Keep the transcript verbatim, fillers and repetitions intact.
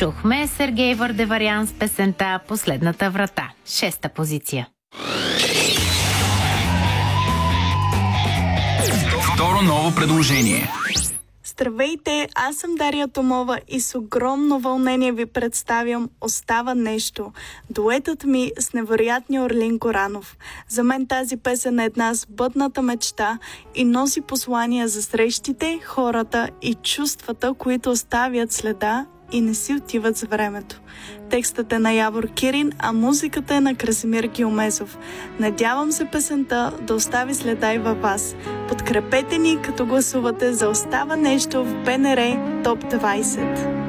Чухме Сергей Върдеварян с песента "Последната врата", шеста позиция. Второ ново предложение. Здравейте, аз съм Дария Томова и с огромно вълнение ви представям "Остава нещо", дуетът ми с невероятния Орлин Горанов. За мен тази песен е една сбъдната мечта и носи послания за срещите, хората и чувствата, които оставят следа и не си отиват с времето. Текстът е на Явор Кирин, а музиката е на Красимир Гилмезов. Надявам се песента да остави следа и във вас. Подкрепете ни, като гласувате за "Остава нещо" в БНР Топ двайсет.